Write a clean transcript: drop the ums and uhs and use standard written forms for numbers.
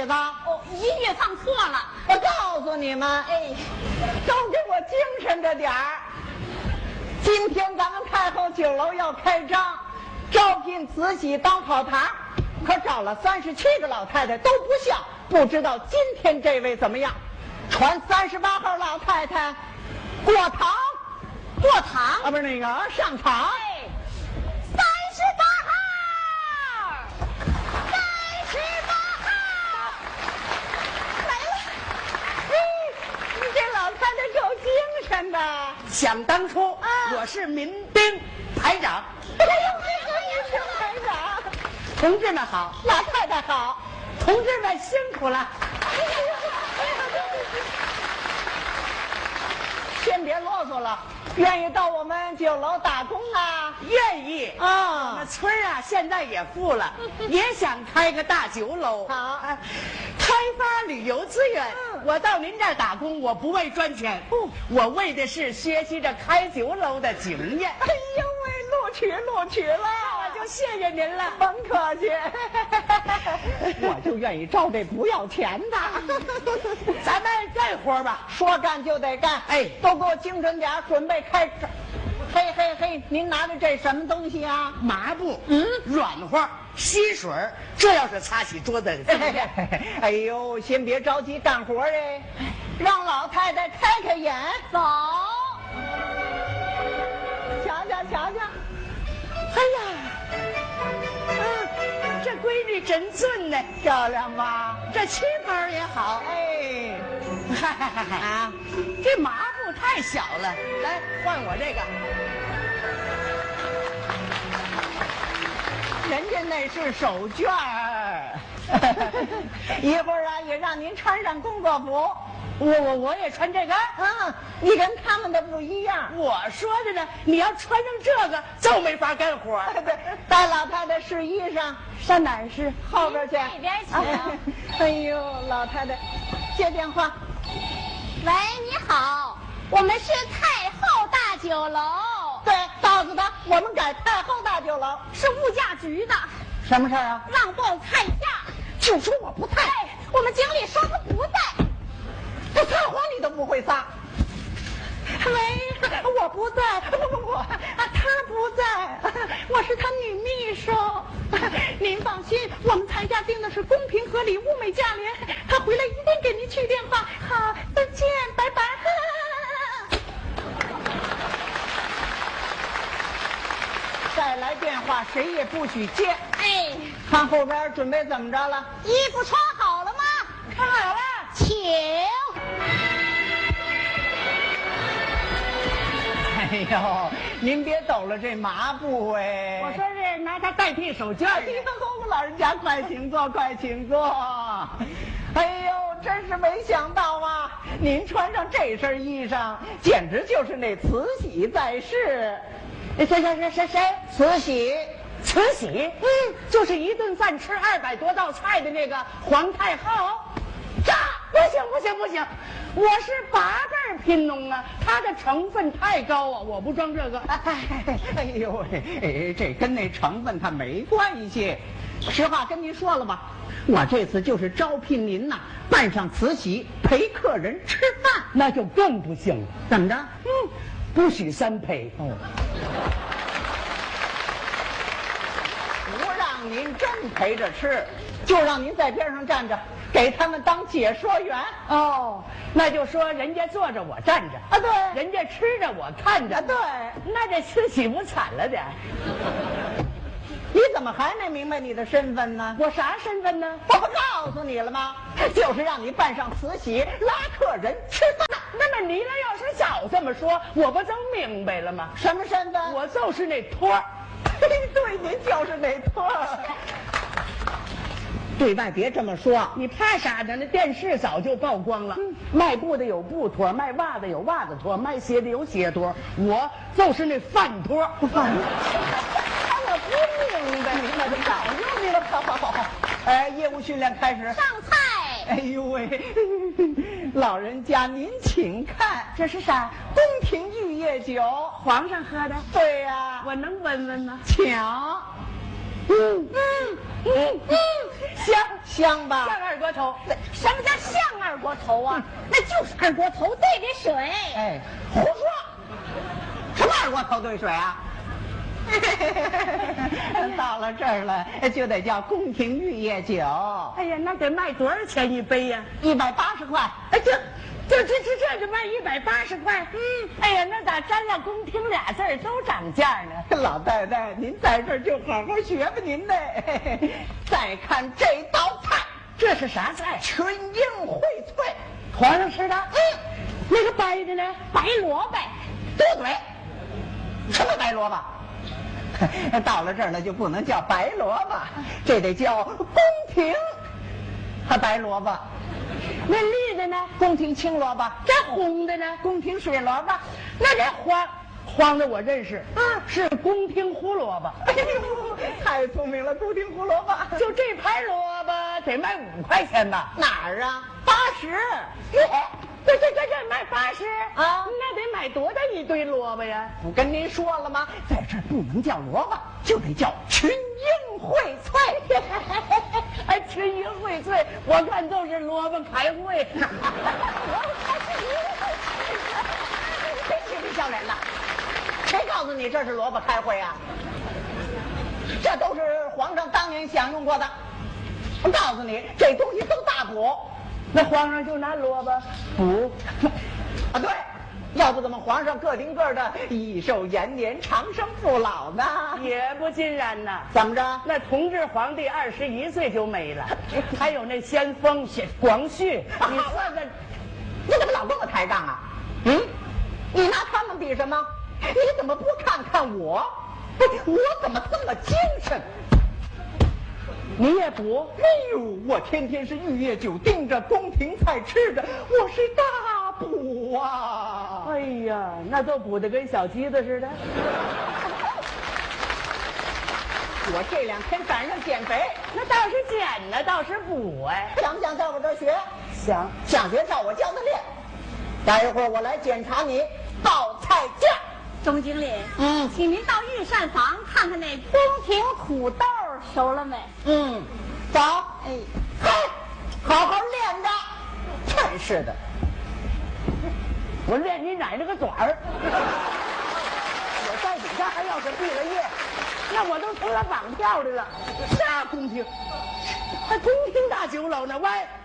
曲子？ 哦，音乐放错了。 我告诉你们， 哎， 都给我精神着点儿。今天咱们太后酒楼要开张，招聘慈禧当跑堂，可找了37个老太太都不像，不知道今天这位怎么样？传38号老太太过堂， 过堂啊，不是那个上场。 哎，38号来了。 你这老太太够精神的。 想当初，我是民兵排长。 哎呦，这个是排长。 同志们好， 老太太好。 同志们辛苦了。 先别啰嗦了，愿意到我们酒楼打工啊？ 愿意啊我们村啊现在也富了，也想开个大酒楼。 好开发旅游资源。我到您这儿打工，我不为赚钱，我为的是学习着开酒楼的经验。 哎呦喂，录取了， 我就谢谢您了。 甭客气。我就愿意招这不要钱的。 咱们干活吧， 说干就得干。 哎都给我精神点，准备开始。嘿嘿嘿，您拿的这什么东西啊？ 麻布，软和，吸水，这要是擦起桌子， 哎呦，先别着急干活哎，让老太太开开眼。 走。 瞧瞧瞧瞧， 哎呀，这闺女真俊呢， 漂亮吧？ 这旗袍也好。 哎， 啊，这麻布太小了，来换我这个。 人家那是手绢儿。一会儿啊，也让您穿上工作服。 我也穿这个。 你跟他们的不一样。 我说的呢，你要穿上这个就没法干活。 对，带老太太试衣裳， 上哪儿试？ 后边去。 那边请。 哎呦，老太太，接电话。 喂，你好，我们是太后大酒楼， 对，告诉他我们改太后大酒楼。 是物价局的， 什么事儿啊？ 让报菜价。 就说我不在。 哎，我们经理说他不在。 这撒谎你都不会撒。喂，我不在，不，他不在，我是他女秘书。您放心，我们菜价定的是公平合理、物美价廉。他回来一定给您去电话。好，再见，拜拜。再来电话，谁也不许接。 哎， 看后边准备怎么着了？ 衣服穿好了吗？ 看好了， 请。 哎呦，您别抖了这麻布哎！ 我说是拿它代替手绢。 哎呦，老人家快请坐，快请坐。哎呦，真是没想到啊！您穿上这身衣裳，简直就是那慈禧在世。谁？慈禧。 慈禧，就是一顿饭吃200多道菜的那个皇太后。这不行，我是8辈贫农啊，它的成分太高啊，我不装这个。 哎呦喂，这跟那成分它没关系。实话跟您说了吧，我这次就是招聘您呐，扮上慈禧陪客人吃饭。 那就更不行了。 怎么着？ 不许3陪。 不让您真陪着吃，就让您在边上站着，给他们当解说员。 哦，那就说人家坐着我站着啊，对， 人家吃着我看着。 啊，对， 那这慈禧不惨了点？ 你怎么还没明白你的身份呢？ 我啥身份呢？ 我不告诉你了吗？就是让你扮上慈禧拉客人吃饭。 那么你呢？要是早这么说，我不就明白了吗？ 什么身份？ 我就是那托儿。 对，您就是那托儿。对外别这么说， 你怕啥呢？那电视早就曝光了。卖布的有布托，卖袜子有袜子托，卖鞋的有鞋托，我就是那饭托。 饭托。我不明白，明白就早就明白。好。业务训练开始。 上菜。 哎呦喂，老人家您请看， 这是啥？ 宫廷玉液酒， 皇上喝的。 对呀， 我能闻闻吗？ 请。 香吧？ 像二锅头。 什么叫像二锅头啊？那就是二锅头兑的水。 哎，胡说！什么二锅头兑水啊？到了这儿了，就得叫宫廷玉液酒。 哎呀，那得卖多少钱一杯呀 ？180块。 哎，这就卖180块。哎呀，那咋沾了宫廷俩字儿都涨价呢？ 老太太，您在这儿就好好学吧您的。再看这道菜， 这是啥菜？ 群英荟萃， 皇上吃的。那个白的呢？ 白萝卜。 多嘴。什么白萝卜？到了这儿了就不能叫白萝卜，这得叫宫廷白萝卜。 那绿的呢？ 宫廷青萝卜。 这红的呢？ 宫廷水萝卜。 那这黄的我认识，是宫廷胡萝卜。 哎呦，太聪明了，宫廷胡萝卜。 就这盘萝卜得卖5块钱吧？ 哪儿啊？80。 这卖80 啊？ 那得买多大一堆萝卜呀？ 不跟您说了吗？在这儿不能叫萝卜，就得叫群英荟萃。 还群英荟萃，我看都是萝卜开会。 别嬉皮笑脸的，谁告诉你这是萝卜开会啊？这都是皇上当年享用过的。我告诉你，这东西都大补。 那皇上就拿萝卜补啊？对，要不怎么皇上个顶个的益寿延年、长生不老呢？ 也不尽然呐。 怎么着？ 那同治皇帝21岁就没了，还有那先锋广旭，你算算， 你怎么老跟我抬杠啊？你拿他们比什么？你怎么不看看我？我怎么这么精神？ 你也补？ 哎呦，我天天是玉液酒盯着，宫廷菜吃着，我是大补啊！ 哎呀，那都补得跟小鸡子似的。 我这2天赶上减肥， 那倒是减呢，倒是补哎。 想不想在我这儿学？ 想学照我教的练。待一会儿我来检查你报菜价。 总经理，请您到御膳房看看那宫廷土豆熟了没？ 走。好好练着。真是的， 我练你奶奶个短儿！我在底下还要是毕了业，那我都成了绑票的了。啥宫廷？还宫廷大酒楼呢？喂！